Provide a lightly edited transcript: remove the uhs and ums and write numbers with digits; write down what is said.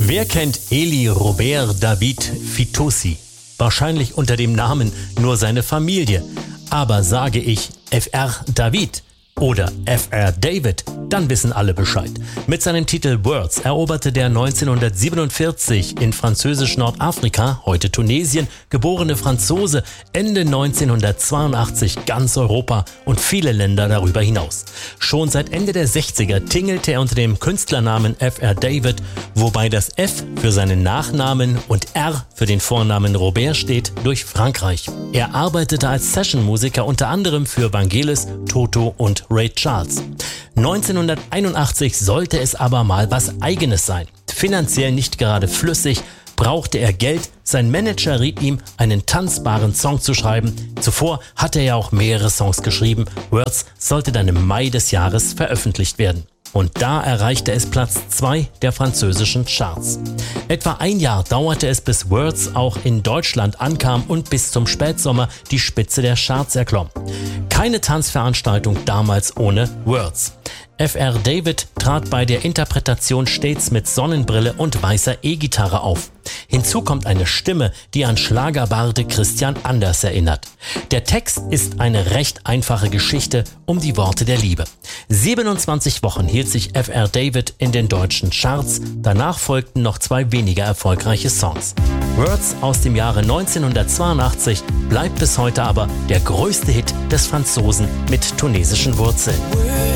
Wer kennt Elie Robert David Fitoussi? Wahrscheinlich unter dem Namen nur seine Familie. Aber sage ich Fr. David oder Fr. David, dann wissen alle Bescheid. Mit seinem Titel Words eroberte der 1947 in französisch-Nordafrika, heute Tunesien, geborene Franzose Ende 1982 ganz Europa und viele Länder darüber hinaus. Schon seit Ende der 60er tingelte er unter dem Künstlernamen Fr. David, wobei das F für seinen Nachnamen und R für den Vornamen Robert steht, durch Frankreich. Er arbeitete als Sessionmusiker unter anderem für Vangelis, Toto und Ray Charles. 1981 sollte es aber mal was Eigenes sein. Finanziell nicht gerade flüssig, brauchte er Geld. Sein Manager riet ihm, einen tanzbaren Song zu schreiben. Zuvor hatte er auch mehrere Songs geschrieben. Words sollte dann im Mai des Jahres veröffentlicht werden. Und da erreichte es Platz 2 der französischen Charts. Etwa ein Jahr dauerte es, bis Words auch in Deutschland ankam und bis zum Spätsommer die Spitze der Charts erklomm. Keine Tanzveranstaltung damals ohne Words. Fr. David trat bei der Interpretation stets mit Sonnenbrille und weißer E-Gitarre auf. Hinzu kommt eine Stimme, die an Schlagerbarde Christian Anders erinnert. Der Text ist eine recht einfache Geschichte um die Worte der Liebe. 27 Wochen hielt sich Fr. David in den deutschen Charts, danach folgten noch 2 weniger erfolgreiche Songs. Words aus dem Jahre 1982 bleibt bis heute aber der größte Hit des Franzosen mit tunesischen Wurzeln.